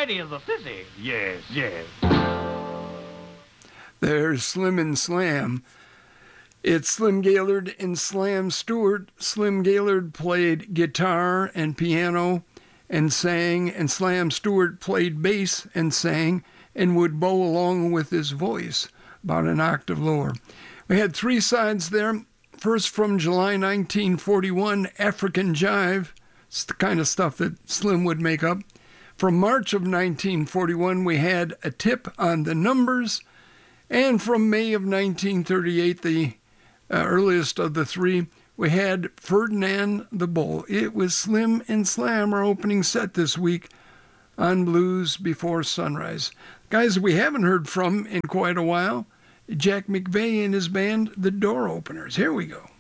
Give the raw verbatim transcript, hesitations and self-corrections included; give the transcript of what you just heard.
variety is a sissy. Yes, yes. There's Slim and Slam. It's Slim Gaillard and Slam Stewart. Slim Gaillard played guitar and piano and sang, and Slam Stewart played bass and sang and would bow along with his voice about an octave lower. We had three sides there. First, from July nineteen forty-one, African Jive. It's the kind of stuff that Slim would make up. From March of nineteen forty-one, we had A Tip on the Numbers. And from May of nineteen thirty-eight, the uh, earliest of the three, we had Ferdinand the Bull. It was Slim and Slam, our opening set this week on Blues Before Sunrise. Guys we haven't heard from in quite a while, Jack McVeigh and his band, The Door Openers. Here we go.